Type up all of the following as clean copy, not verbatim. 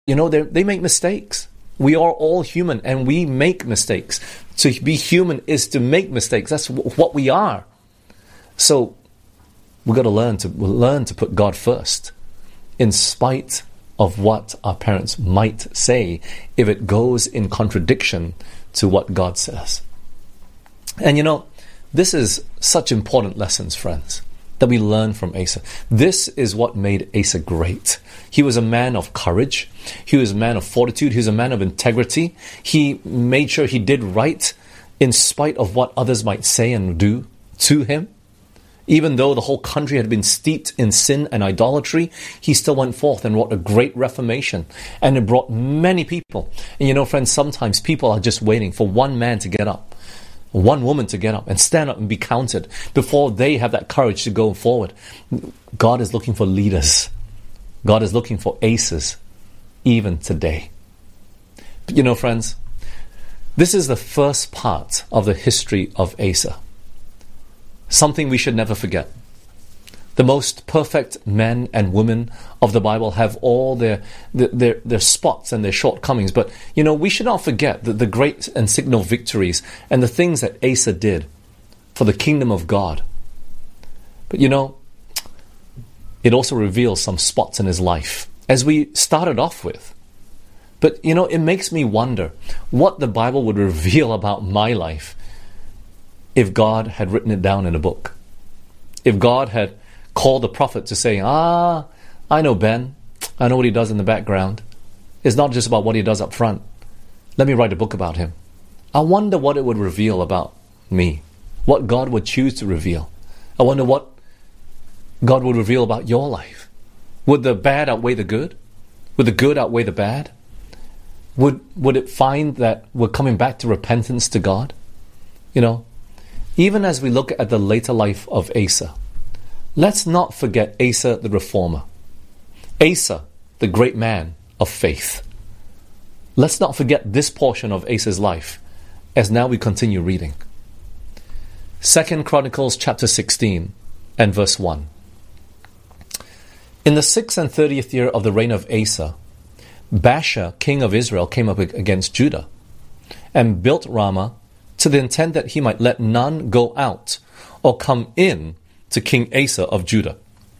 they make mistakes. We are all human, and we make mistakes. To be human is to make mistakes. That's what we are. So we've got to learn to put God first, in spite of what our parents might say, if it goes in contradiction to what God says. And this is such important lessons, friends, that we learn from Asa. This is what made Asa great. He was a man of courage. He was a man of fortitude. He was a man of integrity. He made sure he did right in spite of what others might say and do to him. Even though the whole country had been steeped in sin and idolatry, he still went forth and wrought a great reformation. And it brought many people. And friends, sometimes people are just waiting for one man to get up, one woman to get up and stand up and be counted before they have that courage to go forward. God is looking for leaders. God is looking for Asas even today. But friends, this is the first part of the history of Asa. Something we should never forget. The most perfect men and women of the Bible have all their spots and their shortcomings. But, we should not forget the great and signal victories and the things that Asa did for the kingdom of God. But, it also reveals some spots in his life, as we started off with. But, it makes me wonder what the Bible would reveal about my life if God had written it down in a book. If God had called the prophet to say, I know Ben. I know what he does in the background. It's not just about what he does up front. Let me write a book about him. I wonder what it would reveal about me. What God would choose to reveal. I wonder what God would reveal about your life. Would the bad outweigh the good? Would the good outweigh the bad? Would it find that we're coming back to repentance to God? Even as we look at the later life of Asa, let's not forget Asa the reformer. Asa, the great man of faith. Let's not forget this portion of Asa's life as now we continue reading. 2 Chronicles chapter 16 and verse 1. In the 6th and 30th year of the reign of Asa, Baasha, king of Israel, came up against Judah and built Ramah to the intent that he might let none go out or come in to King Asa of Judah.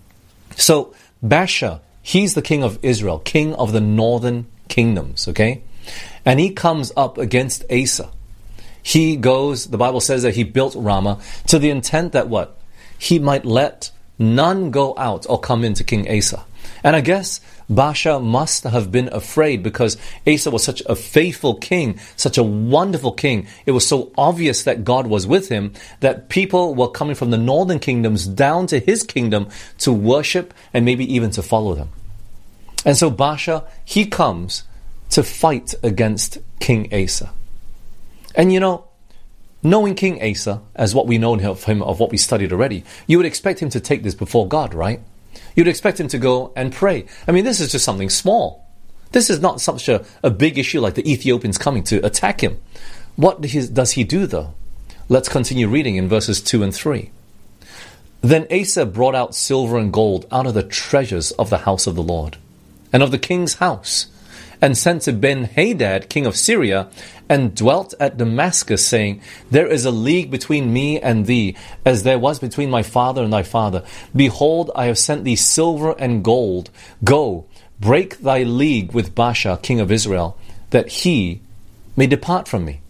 So Baasha, he's the king of Israel, king of the northern kingdoms, okay? And he comes up against Asa. He goes, the Bible says that he built Ramah to the intent that what? He might let none go out or come into King Asa. And I guess Baasha must have been afraid because Asa was such a faithful king, such a wonderful king. It was so obvious that God was with him that people were coming from the northern kingdoms down to his kingdom to worship and maybe even to follow them. And so Baasha, he comes to fight against King Asa. And knowing King Asa, as what we know of him, of what we studied already, you would expect him to take this before God, right? You'd expect him to go and pray. I mean, this is just something small. This is not such a big issue like the Ethiopians coming to attack him. What does he do, though? Let's continue reading in verses 2 and 3. Then Asa brought out silver and gold out of the treasures of the house of the Lord and of the king's house, and sent to Ben-Hadad, king of Syria, and dwelt at Damascus, saying, There is a league between me and thee, as there was between my father and thy father. Behold, I have sent thee silver and gold. Go, break thy league with Baasha, king of Israel, that he may depart from me.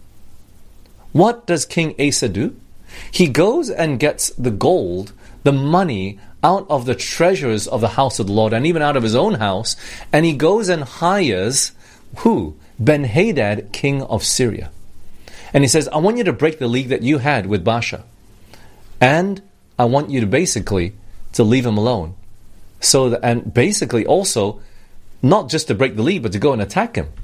What does King Asa do? He goes and gets the gold, the money, out of the treasures of the house of the Lord, and even out of his own house, and he goes and hires, who? Ben-Hadad, king of Syria. And he says, I want you to break the league that you had with Baasha, and I want you to basically to leave him alone. And basically also, not just to break the league, but to go and attack him.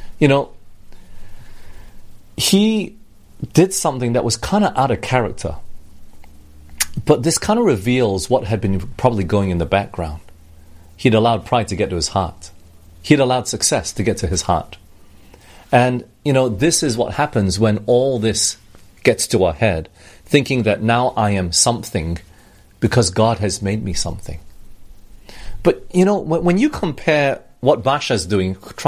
He did something that was kind of out of character. But this kind of reveals what had been probably going in the background. He'd allowed pride to get to his heart. He'd allowed success to get to his heart. And, this is what happens when all this gets to our head, thinking that now I am something because God has made me something. But, when you compare what Basha's doing,